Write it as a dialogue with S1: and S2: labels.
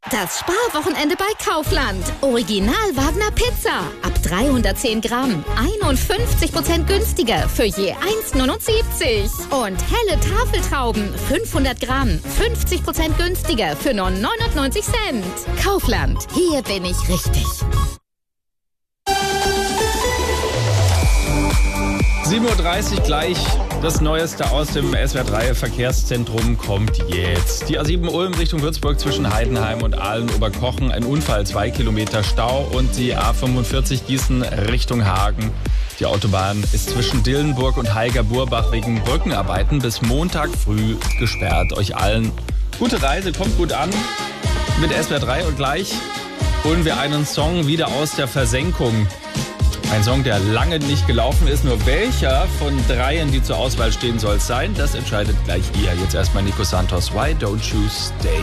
S1: Das Sparwochenende bei Kaufland. Original Wagner Pizza. Ab 310 Gramm. 51% günstiger für je 1,79. Und helle Tafeltrauben. 500 Gramm. 50% günstiger für nur 99 Cent. Kaufland. Hier bin ich richtig.
S2: 7:30 Uhr gleich. Das Neueste aus dem SWR3 Verkehrszentrum kommt jetzt. Die A7 Ulm Richtung Würzburg zwischen Heidenheim und Aalen-Oberkochen. Ein Unfall, 2 Kilometer Stau. Und die A45 Gießen Richtung Hagen. Die Autobahn ist zwischen Dillenburg und Heiger-Burbach wegen Brückenarbeiten bis Montag früh gesperrt. Euch allen gute Reise, kommt gut an mit SWR3 und gleich holen wir einen Song wieder aus der Versenkung. Ein Song, der lange nicht gelaufen ist. Nur welcher von dreien, die zur Auswahl stehen, soll es sein? Das entscheidet gleich ihr. Jetzt erstmal Nico Santos. Why don't you stay?